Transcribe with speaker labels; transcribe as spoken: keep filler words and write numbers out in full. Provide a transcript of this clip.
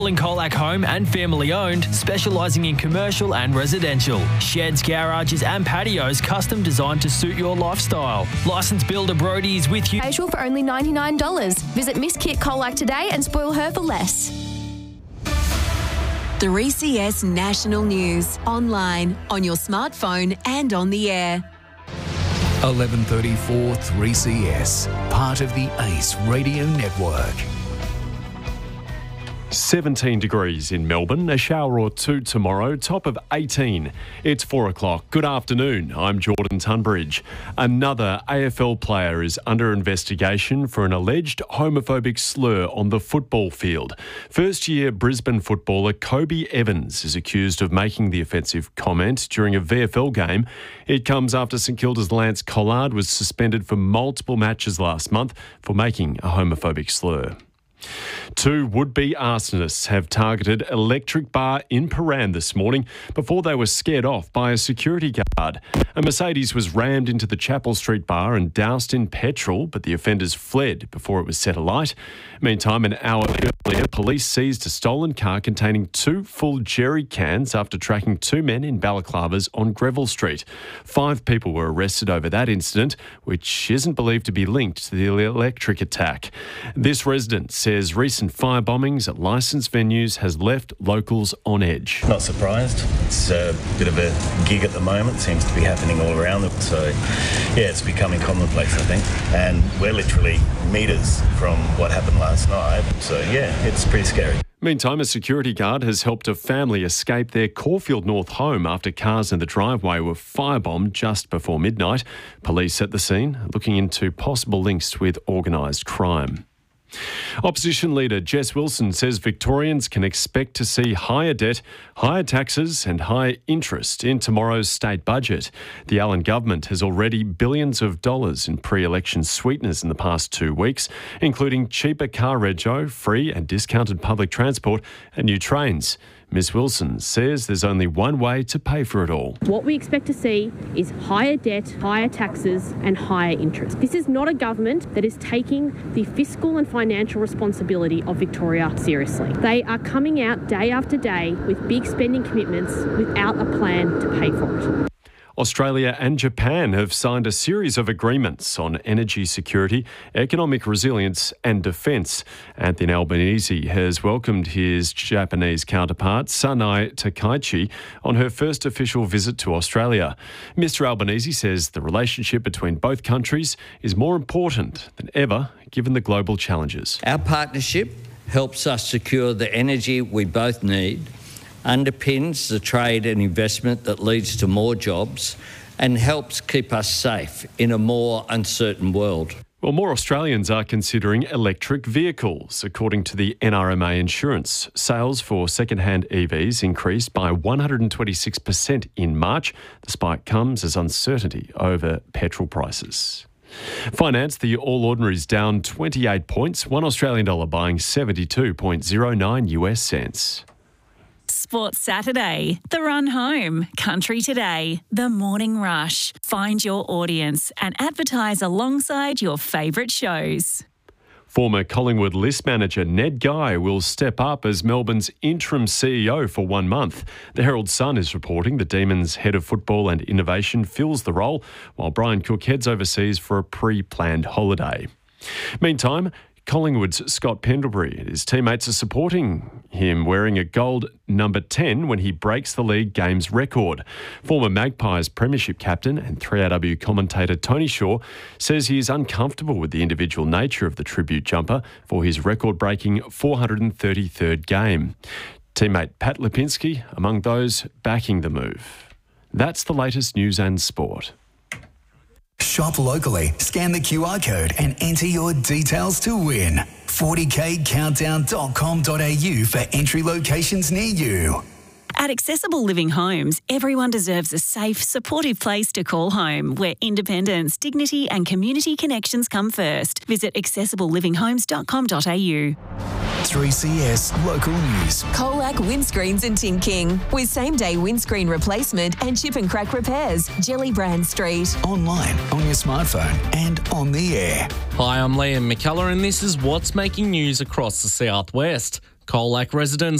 Speaker 1: Colac Home and family owned, specialising in commercial and residential. Sheds, garages and patios custom designed to suit your lifestyle. Licensed builder Brody is with you.
Speaker 2: Facial for only ninety-nine dollars. Visit Miss Kit Colac today and spoil her for less.
Speaker 3: three C S National News. Online, on your smartphone and on the air.
Speaker 4: eleven thirty-four three C S. Part of the ACE Radio Network.
Speaker 5: seventeen degrees in Melbourne, a shower or two tomorrow, top of eighteen. It's four o'clock. Good afternoon, I'm Jordan Tunbridge. Another A F L player is under investigation for an alleged homophobic slur on the football field. First-year Brisbane footballer Kobe Evans is accused of making the offensive comment during a V F L game. It comes after St Kilda's Lance Collard was suspended for multiple matches last month for making a homophobic slur. Two would-be arsonists have targeted Electric Bar in Paran this morning before they were scared off by a security guard. A Mercedes was rammed into the Chapel Street bar and doused in petrol, but the offenders fled before it was set alight. Meantime, an hour earlier, police seized a stolen car containing two full jerry cans after tracking two men in balaclavas on Greville Street. Five people were arrested over that incident, which isn't believed to be linked to the electric attack. This resident says recent fire bombings at licensed venues has left locals on edge.
Speaker 6: Not surprised. It's a bit of a gig at the moment. Seems to be happening all around them. So, yeah, it's becoming commonplace, I think. And we're literally metres from what happened last night. So, yeah, it's pretty scary.
Speaker 5: Meantime, a security guard has helped a family escape their Caulfield North home after cars in the driveway were firebombed just before midnight. Police at the scene looking into possible links with organised crime. Opposition leader Jess Wilson says Victorians can expect to see higher debt, higher taxes and higher interest in tomorrow's state budget. The Allen government has already billions of dollars in pre-election sweeteners in the past two weeks, including cheaper car rego, free and discounted public transport and new trains. Miz Wilson says there's only one way to pay for it all.
Speaker 7: What we expect to see is higher debt, higher taxes and higher interest. This is not a government that is taking the fiscal and financial responsibility of Victoria seriously. They are coming out day after day with big spending commitments without a plan to pay for it.
Speaker 5: Australia and Japan have signed a series of agreements on energy security, economic resilience and defence. Anthony Albanese has welcomed his Japanese counterpart, Sanae Takaichi, on her first official visit to Australia. Mister Albanese says the relationship between both countries is more important than ever, given the global challenges.
Speaker 8: Our partnership helps us secure the energy we both need, underpins the trade and investment that leads to more jobs and helps keep us safe in a more uncertain world.
Speaker 5: Well, more Australians are considering electric vehicles. According to the N R M A Insurance, sales for second-hand E Vs increased by one hundred twenty-six percent in March. The spike comes as uncertainty over petrol prices. Finance, the All Ordinaries down twenty-eight points, one Australian dollar buying seventy-two point oh nine U S cents.
Speaker 9: Sports Saturday, The Run Home, Country Today, The Morning Rush. Find your audience and advertise alongside your favourite shows.
Speaker 5: Former Collingwood list manager Ned Guy will step up as Melbourne's interim C E O for one month. The Herald Sun is reporting the Demons' head of football and innovation fills the role, while Brian Cook heads overseas for a pre-planned holiday. Meantime, Collingwood's Scott Pendlebury and his teammates are supporting him wearing a gold number ten when he breaks the league games record. Former Magpies premiership captain and three R W commentator Tony Shaw says he is uncomfortable with the individual nature of the tribute jumper for his record-breaking four hundred thirty-third game. Teammate Pat Lipinski among those backing the move. That's the latest news and sport.
Speaker 4: Shop locally, scan the Q R code and enter your details to win. forty k countdown dot com dot a u for entry locations near you.
Speaker 9: At Accessible Living Homes, everyone deserves a safe, supportive place to call home, where independence, dignity and community connections come first. Visit accessible living homes dot com dot a u.
Speaker 4: three C S Local News.
Speaker 3: Colac Windscreens and Tinking with same-day windscreen replacement and chip and crack repairs. Gellibrand Street.
Speaker 4: Online, on your smartphone and on the air.
Speaker 10: Hi, I'm Liam McCullough and this is what's making news across the southwest. Colac residents